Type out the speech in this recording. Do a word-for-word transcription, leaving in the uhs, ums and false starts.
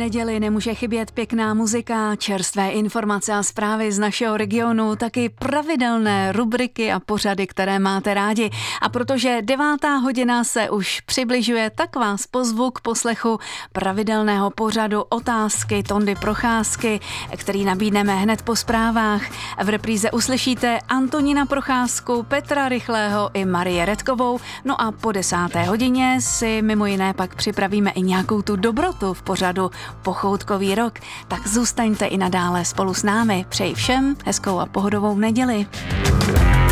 neděli nemůže chybět pěkná muzika, čerstvé informace a zprávy z našeho regionu, taky pravidelné rubriky a pořady, které máte rádi. A protože devátá hodina se už přibližuje, tak vás pozvu k poslechu pravidelného pořadu Otázky Tondy Procházky, který nabídneme hned po zprávách. V repríze uslyšíte Antonína Procházku, Petra Rychlého i Marie Redkovou. No a po desáté hodině si mimo jiné pak připravíme i nějakou tu dobrotu v pořadu Pochoutkový rok. Tak zůstaňte i nadále spolu s námi. Přeji všem hezkou a pohodovou neděli.